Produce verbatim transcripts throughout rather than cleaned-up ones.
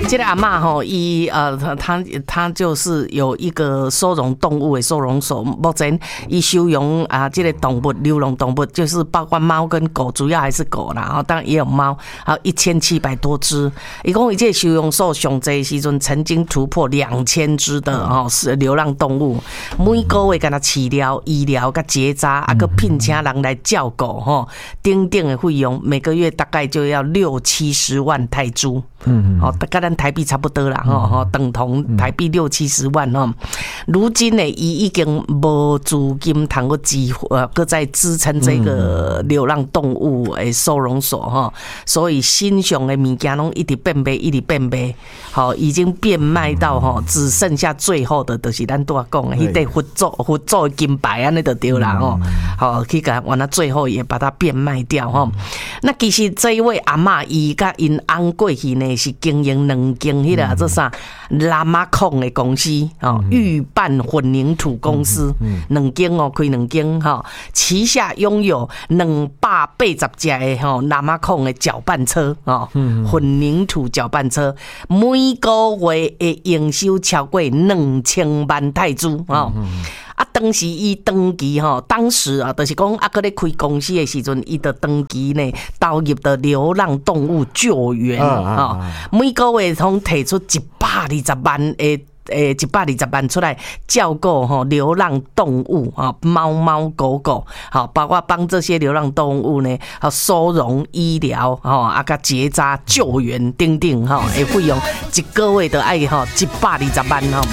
这个阿嬷吼，伊呃，她她就是有一个收容动物的收容所，目前伊收容啊，这个动物流浪动物就是包括猫跟狗，主要还是狗啦，然后当然也有猫，还有一千七百多只。一共伊这个收容所上济时阵曾经突破两千只的吼是流浪动物，每个月跟他饲料、医疗、甲结扎，啊个聘请人来照顾吼，等等的费用，每个月大概就要六七十万泰铢。嗯，哦，大概咱台币差不多啦，吼、嗯、吼，等同台币六七十万哦。如今呢，伊已经无资金通个支呃，搁在支撑这个流浪动物的收容所哈，所以新上的物件拢一直变卖，一直变卖，好，已经变卖到哈，只剩下最后的，就是咱拄仔讲的，迄块佛祖佛祖的金牌安尼就对啦吼，好，去甲完了最后也把它变卖掉哈。那其实这一位阿嬷，伊甲因翁过去呢。是经营两间迄个做啥拉马控的公司哦，预拌混凝土公司，两间哦开两间哈，旗下拥有两百八十架的吼拉马控的搅拌车哦，混凝土搅拌车，每个月的营收超过两千万泰铢哦。啊，当时伊登记吼，当时啊，就是讲啊，搁咧开公司的时阵，伊就登记呢，投入的流浪动物救援啊，每个月通提出一百二十万的。诶，一百二十万出来照顾吼流浪动物啊，猫猫狗狗，好，包括帮这些流浪动物呢，好收容、医疗，吼啊甲结扎、救援等等，吼，诶费用一个月都爱吼一百二十万吼。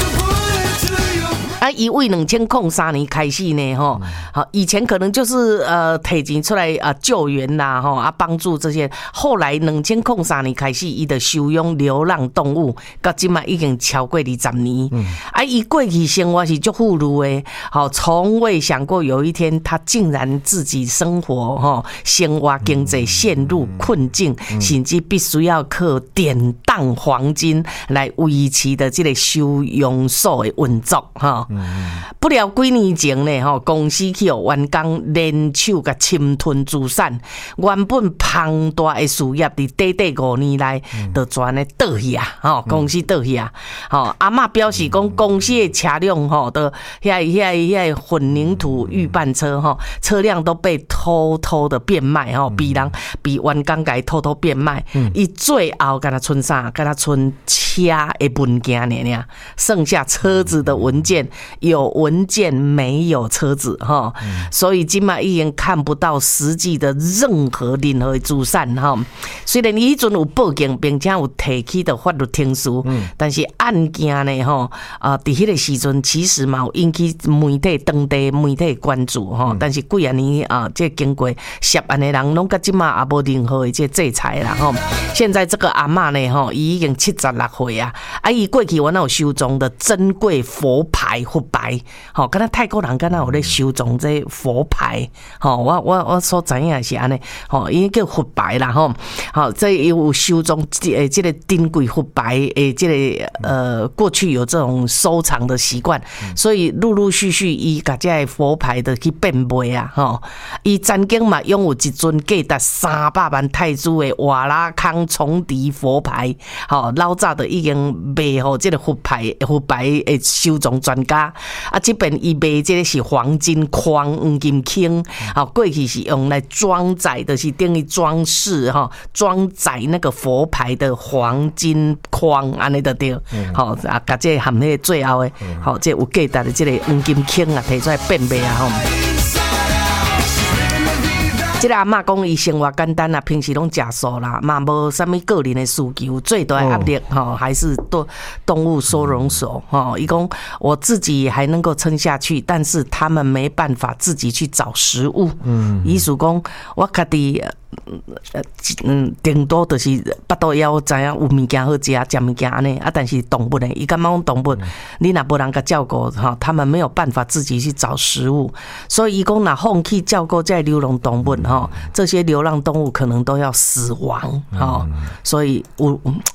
啊，伊为两千零三年开始呢，吼，好，以前可能就是呃，提钱出来啊救援啦，吼啊帮助这些。后来两千零三年开始，伊的收养流浪动物，到今嘛已经超过二十年。嗯、啊，伊过去生活是足富裕的，好，从未想过有一天他竟然自己生活吼生活经济陷入困境，嗯、甚至必须要靠典当黄金来维持的这个收容所的运作，哈。不料几年前呢，吼公司去有员工联手甲侵吞资产，原本庞大的事业伫短短五年内，就全咧倒去啊！吼公司倒去啊！吼阿嬷表示讲，公司的车辆吼，都遐遐遐混凝土预拌车吼，车辆都被偷偷的变卖吼，比人比员工甲偷偷变卖。伊最后敢若剩啥？敢若剩车的文件尔尔，剩下车子的文件。有文件没有车子哈，所以今嘛已经看不到实际的任何任何资产哈。虽然伊迄阵有报警，并且有提起的法律听诉，但是案件呢哈啊，伫迄个时阵其实嘛有引起媒体当地媒体关注哈。但是几啊年啊，这经过涉案的人，拢到今嘛也无任何的这制裁啦哈。现在这个阿嬷呢哈，伊已经七十六岁啊，啊伊过去我那有收藏的珍贵佛牌。佛牌，吼，敢若泰国人敢若有咧收藏这佛牌，吼，我我我所知影是安尼，吼，伊叫佛牌啦，吼，好，这有收藏诶，这个珍贵佛牌诶，这个呃，过去有这种收藏的习惯，所以陆陆续续伊甲这佛牌的去变卖啊，吼，伊曾经嘛拥有一尊价值三百万泰铢的瓦拉康重迪佛牌，吼，老早就已经卖互这个佛牌佛牌诶收藏专家。啊，这边伊卖这个是黄金框、黄金坑，啊，过去是用来装载的，是等于装饰哈，装载那个佛牌的黄金框，安尼就对。好啊，甲这含迄个最后的，好，这有价值的这个黄金坑啊，提出来变卖啊，吼。这个阿嬷讲，伊生活简单啊，平时拢食素啦，嘛无啥物个人的需求，最大的压力哈，还是动动物收容所哈。伊讲我自己还能够撑下去，但是他们没办法自己去找食物。嗯，意思讲我家己。嗯，顶多就是巴肚枵，知影有物件好食，食物件安尼啊。但是动物呢，伊感觉讲动物，你若无人甲照顾哈，他们没有办法自己去找食物，所以伊讲若放弃照顾这流浪动物哈，这些流浪动物可能都要死亡哈。所以有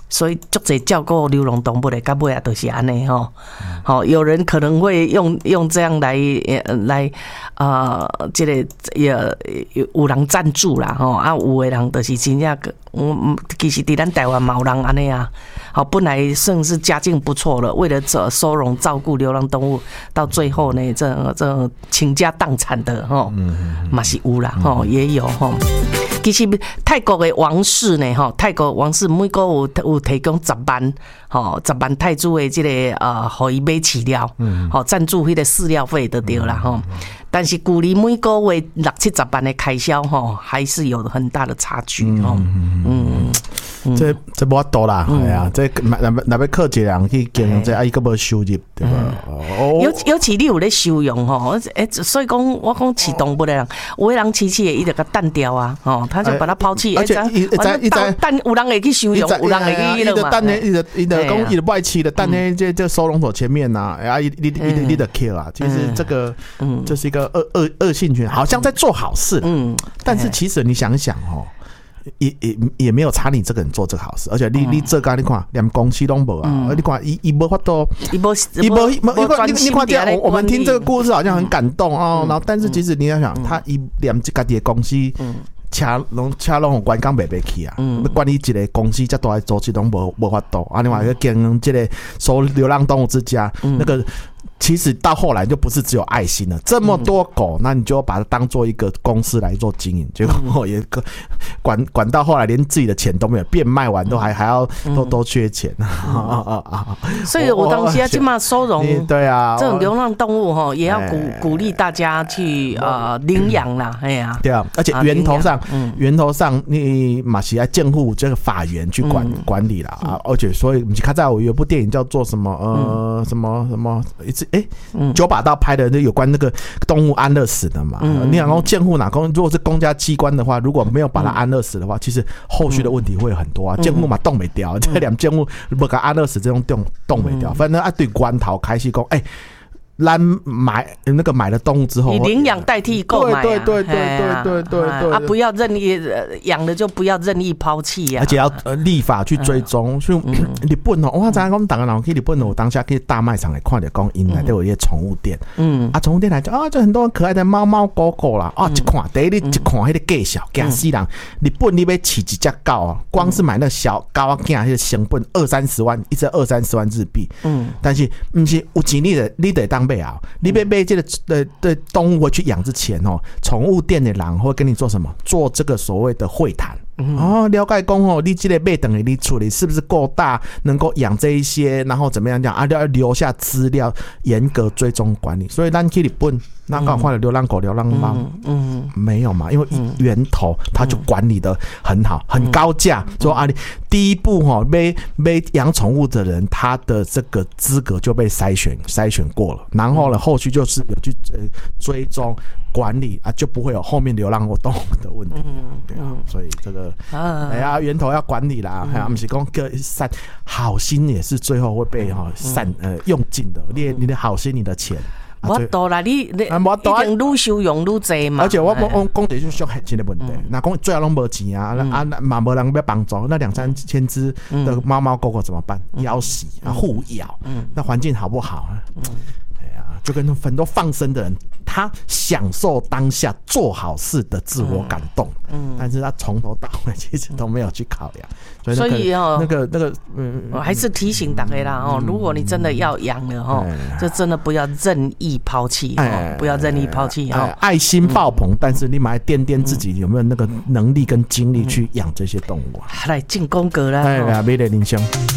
所以足侪照顾流浪动物的，到尾啊都是安尼吼。好，有人可能会用用这样来来啊，这个也有人赞助啦吼，啊有的人就是真正个，嗯，其实伫咱台湾嘛有人安尼啊。好，本来算是家境不错了，为了这收容照顾流浪动物，到最后呢，这这倾家荡产的吼，嘛是有啦吼，也有吼。其实泰国的王室呢，吼，泰国王室每个有有提供十万，吼，十万泰铢的这个呃，互伊买饲料，吼，赞助迄个饲料费就对啦吼。但是距离每个月六七十万的开销，吼，还是有很大的差距吼。嗯， 这这无法度啦，系啊，这若若要靠一个人去经营这，啊，伊个无收入，对吧？ 尤尤其你有咧收容吼，诶，所以讲我讲饲动物的人，有的人饲饲的伊就甲单掉啊，吼，他就把它抛弃， 而且伊在伊在但有人会去收容，有人会去伊的蛋呢，伊的伊的讲伊的外饲的蛋呢，这这收容所前面呐，啊，你你你你的 kill 啊，其实这个这是一个恶恶恶性循环，好像在做好事，嗯，但是其实你想想哦。也也也没有差你这个人做这个好事，而且你你这个你看连公司都无啊，你看伊伊无法度， 伊无伊无伊你你看这样，我我们听这个故事好像很感动哦，然后但是其实你要想，他伊连自家的公司，车拢车拢关港袂袂去啊，要管理一个公司这大的组织拢无无法度，啊，另外一个经营这个收流浪动物之家那个。其实到后来就不是只有爱心了，这么多狗，那你就把它当做一个公司来做经营，结果也管管到后来连自己的钱都没有，变卖完都还还要都都缺钱啊！ 所以有当时啊，起码收容对啊， 这种流浪动物哈，也要鼓鼓励大家去呃领养啦，哎呀， 对啊，而且源头上源头上你马西来监护这个法源去管管理啦啊，而且所以你看在有一部电影叫做什么呃什么什么一次。哎、欸，九把刀拍的有关那个动物安乐死的嘛？嗯、你想说监护哪公，如果是公家机关的话，如果没有把它安乐死的话，其实后续的问题会很多啊。监护嘛动没掉，这两监护不给安乐死这种动动没掉，反正啊对关头开始讲哎。咱买那个买了动物之后， 以领养代替购买、啊， 对对对对对对对对啊！不要任意养了就不要任意抛弃呀、啊， 而且要呃立法去追踪。所以日本哦，我知影讲，当个人去日本哦，当下去大卖场来看着讲，因内都有一些宠物店，嗯啊，宠物店来讲啊，就很多可爱的猫猫狗狗啦，啊，一看第一你一看迄个介绍，惊死人！日本你要饲一只狗啊，光是买那小狗啊，囝迄个成本二三十万，一只二三十万日币，嗯，但是不是有钱你得你得当。你被被这个的的动物去养之前哦，宠物店的人会跟你做什么？做这个所谓的会谈。哦，了解讲哦，你这个买等于你处理是不是够大，能够养这一些，然后怎么样讲啊？要留下资料，严格追踪管理。所以咱去日本，那刚换了流浪狗、流浪猫，嗯，没有嘛？因为源头它就管理的很好，很高价。说啊，你第一步哈，买买养宠物的人，他的这个资格就被筛选筛选过了，然后呢，后续就是有去追踪管理啊，就不会有后面流浪动物的问题。对啊，所以这个。哎呀，源头要管理啦，还不是讲个善好心也是最后会被哈善呃用尽的。你你的好心，你的钱， 我多啦，你你一定愈收容愈济嘛。 而且我我我讲的就是很钱的问题，那讲最后拢无钱啊，啊嘛无人要帮助，那两三千只的猫猫狗狗怎么办？要洗啊，互咬，那环境好不好啊？就跟很多放生的人，他享受当下做好事的自我感动，嗯，但是他从头到尾其实都没有去考量，所以、那個、所以哦，那个那个，嗯， 我还是提醒大家啦哦，如果你真的要养了哦，就真的不要任意抛弃哦，不要任意抛弃哦， 爱心爆棚，但是你买掂掂自己有没有那个能力跟精力去养这些动物啊？ 来进宫格啦， 哎呀，美丽人生。